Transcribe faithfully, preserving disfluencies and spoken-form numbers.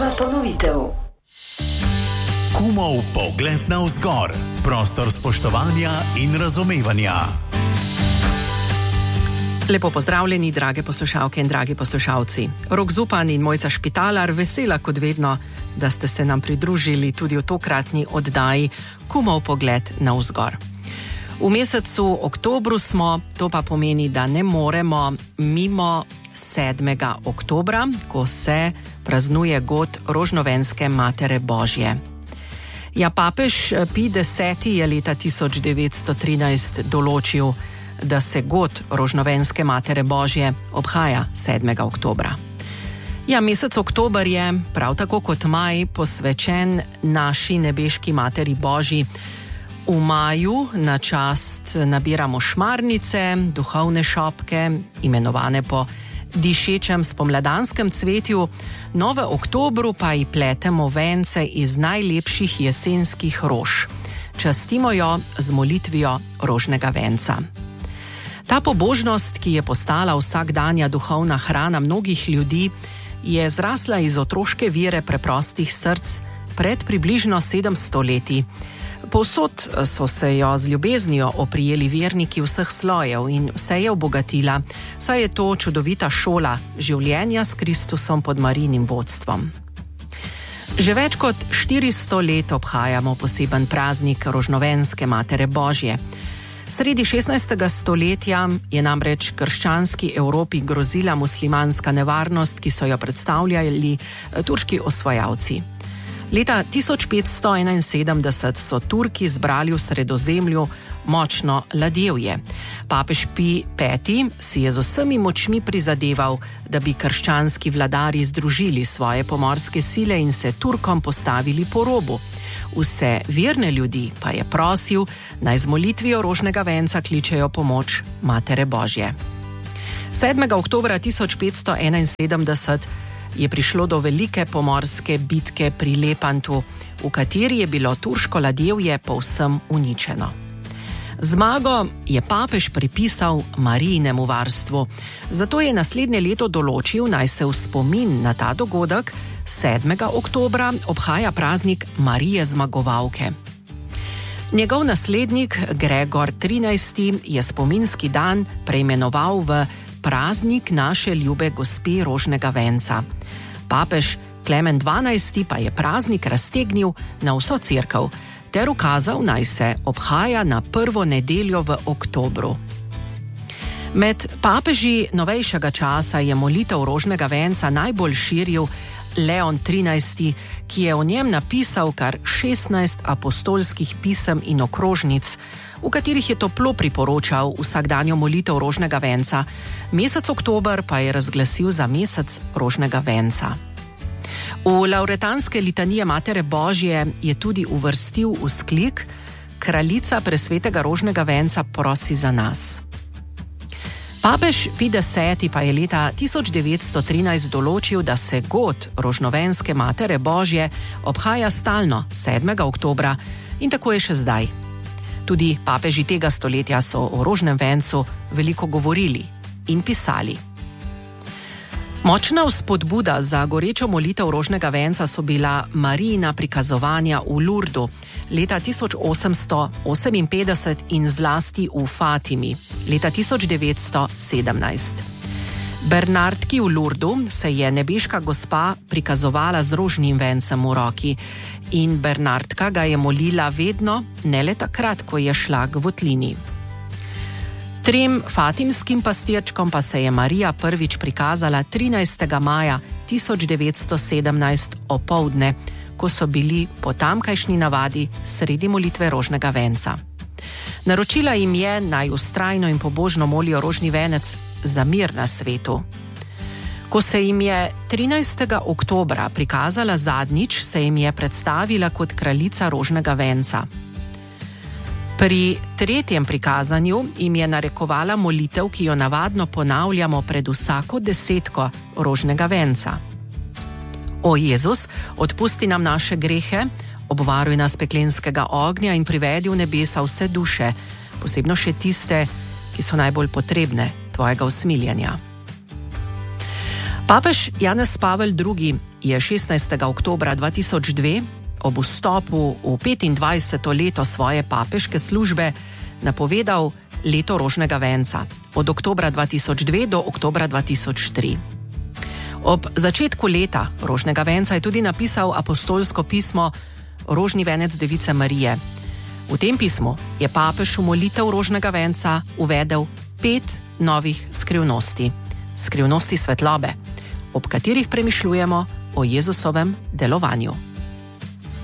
Prva ponovitev. Kumov pogled navzgor. Prostor spoštovanja in razumevanja. Lepo pozdravljeni, drage poslušalke in dragi poslušalci. Rok Zupan in Mojca Špitalar, vesela kot vedno, da ste se nam pridružili tudi v tokratni oddaji Kumov pogled navzgor. V mesecu oktobru smo, to pa pomeni, da ne moremo mimo sedmega oktobra, ko se praznuje god Rožnovenske Matere Božje. Ja, papež Pij deseti je leta tisoč devetsto trinajst določil, da se god Rožnovenske Matere Božje obhaja sedmega oktobra. Ja, mesec oktober je, prav tako kot maj, posvečen naši nebeški Materi Božji. V maju na čast nabiramo šmarnice, duhovne šopke, imenovane po dišečem spomladanskem cvetju, no v oktobru pa ji pletemo vence iz najlepših jesenskih rož. Častimo jo z molitvijo rožnega venca. Ta pobožnost, ki je postala vsakdanja duhovna hrana mnogih ljudi, je zrasla iz otroške vere preprostih src pred približno sedemsto leti. Povsod so se jo z ljubeznijo oprijeli verniki vseh slojev in vse je obogatila, saj je to čudovita šola življenja s Kristusom pod Marijinim vodstvom. Že več kot štiristo let obhajamo poseben praznik Rožnovenske Matere Božje. Sredi šestnajstega stoletja je namreč krščanski Evropi grozila muslimanska nevarnost, ki so jo predstavljali turški osvajalci. Leta tisoč petsto enainsedemdeset so Turki zbrali v Sredozemlju močno ladjevje. Papež Pij peti si je z vsemi močmi prizadeval, da bi krščanski vladarji združili svoje pomorske sile in se Turkom postavili po robu. Vse verne ljudi pa je prosil, naj z molitvijo rožnega venca kličejo pomoč Matere Božje. sedmega oktobra tisoč petsto enainsedemdeset je prišlo do velike pomorske bitke pri Lepantu, v kateri je bilo turško ladjevje povsem uničeno. Zmago je papež pripisal Marijinemu varstvu, zato je naslednje leto določil, naj se v spomin na ta dogodek sedmega oktobra obhaja praznik Marije Zmagovalke. Njegov naslednik Gregor trinajsti je spominski dan preimenoval v praznik naše ljube gospe rožnega venca. Papež Klemen dvanajsti pa je praznik raztegnil na vso cerkev ter ukazal, naj se obhaja na prvo nedeljo v oktobru. Med papeži novejšega časa je molitev rožnega venca najbolj širil Leon trinajsti, ki je o njem napisal kar šestnajst apostolskih pisem in okrožnic, v katerih je toplo priporočal vsakdanjo molitev rožnega venca. Mesec oktober pa je razglasil za mesec rožnega venca. V lavretanske litanije Matere Božje je tudi uvrstil vzklik: Kraljica presvetega rožnega venca prosi za nas. Papež Pij deseti pa je leta tisoč devetsto trinajst določil, da se god Rožnovenske Matere Božje obhaja stalno sedmega oktobra in tako je še zdaj. Tudi papeži tega stoletja so o rožnem vencu veliko govorili in pisali. Močna vzpodbuda za gorečo molitev rožnega venca so bila Marijina prikazovanja v Lurdu leta tisoč osemsto oseminpetdeset in zlasti v Fatimi leta tisoč devetsto sedemnajst. Bernardki v Lurdu se je nebeška gospa prikazovala z rožnim vencem v roki in Bernardka ga je molila vedno, ne le takrat, ko je šla k votlini. Trem fatimskim pastirčkom pa se je Marija prvič prikazala trinajstega maja tisoč devetsto sedemnajst opoldne, ko so bili po tamkajšnji navadi sredi molitve rožnega venca. Naročila jim je, naj vztrajno in pobožno molijo rožni venec za mir na svetu. Ko se jim je trinajstega oktobra prikazala zadnjič, se jim je predstavila kot kraljica rožnega venca. Pri tretjem prikazanju jim je narekovala molitev, ki jo navadno ponavljamo pred vsako desetko rožnega venca. O Jezus, odpusti nam naše grehe, obvaruj nas peklenskega ognja in privedi v nebesa vse duše, posebno še tiste, ki so najbolj potrebne tvojega usmiljenja. Papež Janez Pavel drugi. je šestnajstega oktobra dva tisoč dve ob vstopu v petindvajseto leto svoje papeške službe napovedal leto rožnega venca od oktobra dva tisoč dve do oktobra dva tisoč tri. Ob začetku leta rožnega venca je tudi napisal apostolsko pismo Rožni venec Device Marije. V tem pismu je papež v molitev rožnega venca uvedel pet novih skrivnosti. Skrivnosti svetlobe, ob katerih premišljujemo o Jezusovem delovanju.